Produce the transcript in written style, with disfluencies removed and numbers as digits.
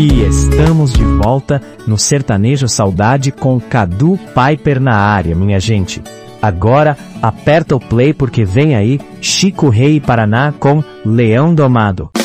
E estamos de volta no Sertanejo Saudade com Cadu Piper na área, minha gente. Agora, aperta o play porque vem aí Chico Rei Paraná com Leão Domado.